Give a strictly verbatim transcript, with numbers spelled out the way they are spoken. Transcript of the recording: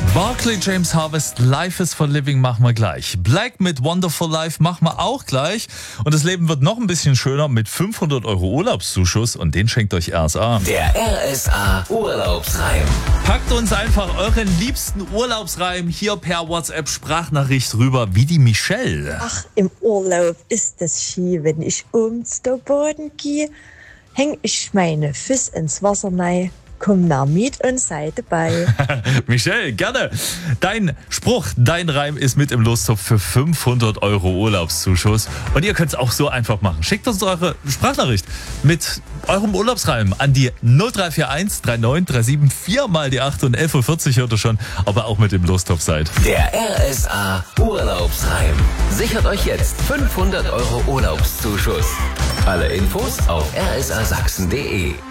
Barclay James Harvest, Life is for Living machen wir gleich. Black mit Wonderful Life machen wir auch gleich. Und das Leben wird noch ein bisschen schöner mit fünfhundert Euro Urlaubszuschuss und den schenkt euch R S A. Der R S A Urlaubsreim. Packt uns einfach euren liebsten Urlaubsreim hier per WhatsApp-Sprachnachricht rüber, wie die Michelle. Ach, im Urlaub ist es Ski, wenn ich ums der Boden gehe, häng ich meine Füße ins Wasser rein. Komm nach mit und sei dabei. Michelle, gerne. Dein Spruch, dein Reim ist mit im Lostopf für fünfhundert Euro Urlaubszuschuss. Und ihr könnt es auch so einfach machen. Schickt uns eure Sprachnachricht mit eurem Urlaubsreim an die null drei vier eins drei neun drei sieben vier mal die acht und elf Uhr vierzig hört ihr schon, ob ihr auch mit im Lostopf seid. Der R S A Urlaubsreim. Sichert euch jetzt fünfhundert Euro Urlaubszuschuss. Alle Infos auf r s a sachsen punkt d e.